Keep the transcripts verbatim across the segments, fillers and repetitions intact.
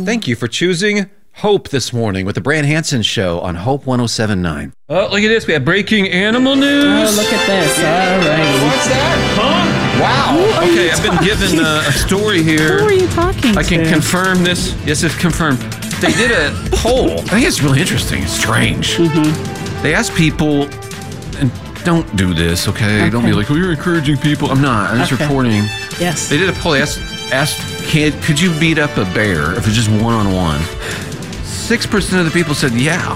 Thank you for choosing Hope this morning with the Brand Hansen Show on Hope one oh seven point nine. Oh, look at this. We have breaking animal news. Oh, look at this. All right. What's that? Huh? Wow. Who are Okay, you I've been given uh, a story here. Who are you talking I can to? confirm this. Yes, it's confirmed. They did a poll. I think it's really interesting. It's strange. Mm-hmm. They asked people, and don't do this, okay? Okay. Don't be like, oh, you're encouraging people. I'm not. I'm just Okay. reporting. Yes. They did a poll. They asked, asked kid, could you beat up a bear if it's just one-on-one? Six percent of the people said, yeah.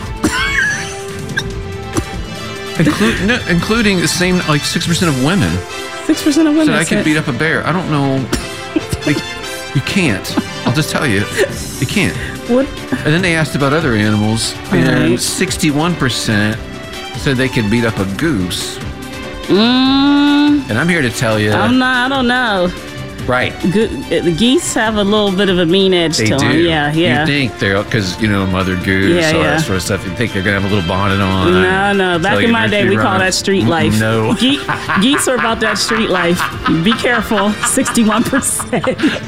Inclu- no, including the same, like six percent of women Six percent of women said I could said- beat up a bear. I don't know. Like, you can't. I'll just tell you. You can't. What? And then they asked about other animals, and right. sixty-one percent said they could beat up a goose. Mm, And I'm here to tell you. I'm not. I don't know. Right. Good, the geese have a little bit of a mean edge They to do. them. Yeah, yeah. You think they're, because, you know, Mother Goose, Yeah, all yeah. that sort of stuff. You think they're going to have a little bonnet on. No, no. Back tell in you my day, nursery we call rhymes. that street life. No. Ge- geese are about that street life. Be careful. sixty-one percent.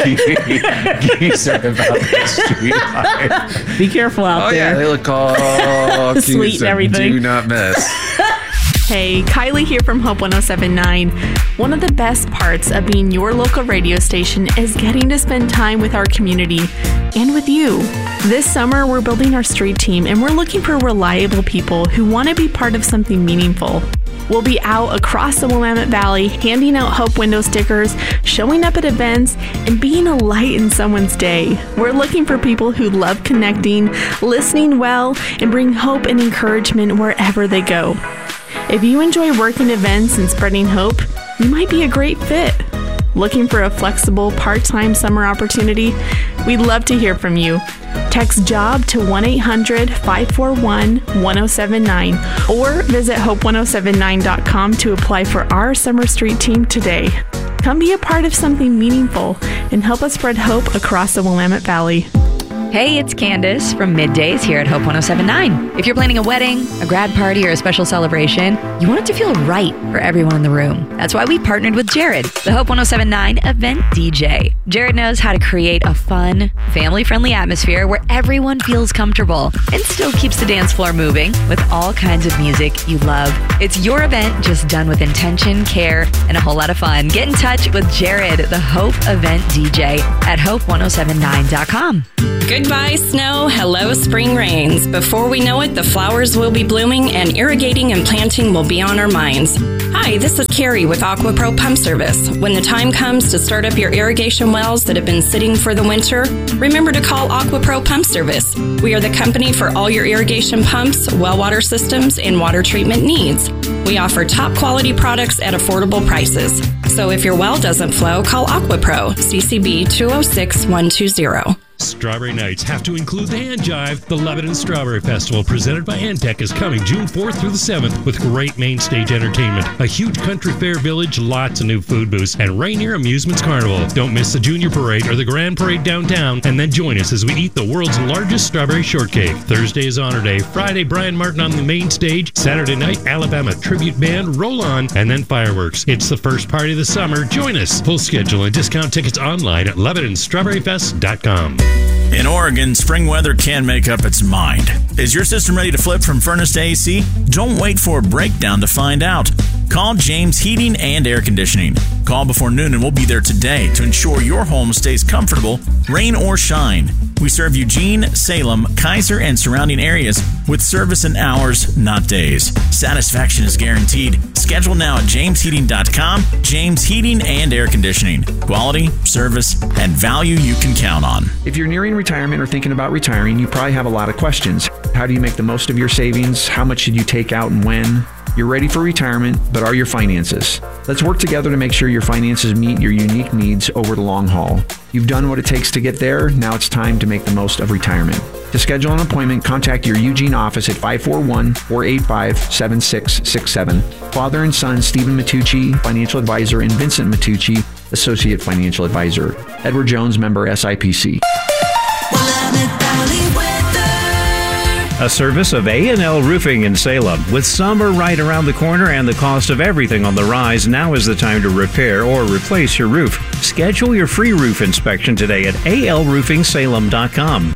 Geese are about the street life. Be careful out Oh, there. yeah. They look all cute Sweet and everything. Do not mess. Hey, Kylie here from Hope one oh seven point nine. One of the best parts of being your local radio station is getting to spend time with our community and with you. This summer, we're building our street team and we're looking for reliable people who want to be part of something meaningful. We'll be out across the Willamette Valley handing out Hope window stickers, showing up at events, and being a light in someone's day. We're looking for people who love connecting, listening well, and bring hope and encouragement wherever they go. If you enjoy working events and spreading hope, you might be a great fit. Looking for a flexible part-time summer opportunity? We'd love to hear from you. Text JOB to one eight hundred five four one one oh seven nine or visit hope one oh seven nine dot com to apply for our Summer Street team today. Come be a part of something meaningful and help us spread hope across the Willamette Valley. Hey, it's Candace from Middays here at Hope one oh seven point nine. If you're planning a wedding, a grad party, or a special celebration, you want it to feel right for everyone in the room. That's why we partnered with Jared, the Hope one oh seven point nine event D J. Jared knows how to create a fun, family-friendly atmosphere where everyone feels comfortable and still keeps the dance floor moving with all kinds of music you love. It's your event just done with intention, care, and a whole lot of fun. Get in touch with Jared, the Hope event D J at hope one oh seven nine dot com. Goodbye, snow. Hello, spring rains. Before we know it, the flowers will be blooming and irrigating and planting will be on our minds. Hi, this is Carrie with AquaPro Pump Service. When the time comes to start up your irrigation wells that have been sitting for the winter, remember to call AquaPro Pump Service. We are the company for all your irrigation pumps, well water systems, and water treatment needs. We offer top quality products at affordable prices. So if your well doesn't flow, call AquaPro, C C B two oh six one two zero. Strawberry Nights have to include the Hand Jive. The Lebanon Strawberry Festival, presented by Antec, is coming June fourth through the seventh with great main stage entertainment, a huge country fair village, lots of new food booths, and Rainier Amusements Carnival. Don't miss the Junior Parade or the Grand Parade downtown, and then join us as we eat the world's largest strawberry shortcake. Thursday is Honor Day. Friday, Brian Martin on the main stage. Saturday night, Alabama Tribute Band, Roll On, and then fireworks. It's the first party of the summer. Join us. Full schedule and discount tickets online at lebanon strawberry fest dot com. In Oregon, spring weather can make up its mind. Is your system ready to flip from furnace to A C? Don't wait for a breakdown to find out. Call James Heating and Air Conditioning. Call before noon and we'll be there today to ensure your home stays comfortable, rain or shine. We serve Eugene, Salem, Kaiser, and surrounding areas with service in hours, not days. Satisfaction is guaranteed. Schedule now at james heating dot com. James Heating and Air Conditioning. Quality, service, and value you can count on. If you're nearing retirement or thinking about retiring, you probably have a lot of questions. How do you make the most of your savings? How much should you take out and when? You're ready for retirement, but are your finances? Let's work together to make sure your finances meet your unique needs over the long haul. You've done what it takes to get there. Now it's time to make the most of retirement. To schedule an appointment, contact your Eugene office at five four one, four eight five, seven six six seven. Father and son, Stephen Matucci, financial advisor, and Vincent Matucci, associate financial advisor. Edward Jones, member S I P C. Willamette Valley weather. a service of A and L Roofing in Salem. With summer right around the corner and the cost of everything on the rise, now is the time to repair or replace your roof. Schedule your free roof inspection today at A L roofing salem dot com.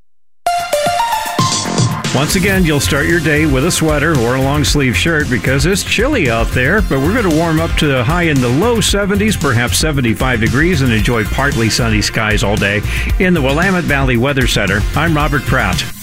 Once again, you'll start your day with a sweater or a long-sleeve shirt because it's chilly out there, but we're going to warm up to a high in the low seventies, perhaps seventy-five degrees, and enjoy partly sunny skies all day. In the Willamette Valley Weather Center, I'm Robert Pratt.